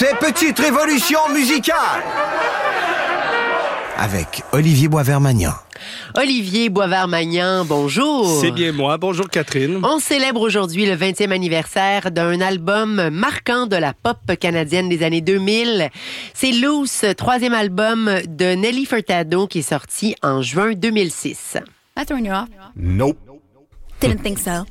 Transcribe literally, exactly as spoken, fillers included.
C'est Petite Révolution musicale avec Olivier Boisvert-Magnan. Olivier Boisvert-Magnan, bonjour. C'est bien moi. Bonjour Catherine. On célèbre aujourd'hui le vingtième anniversaire d'un album marquant de la pop canadienne des années deux mille. C'est Loose, troisième album de Nelly Furtado qui est sorti en juin deux mille six. That throwing you off? Nope. Didn't think so.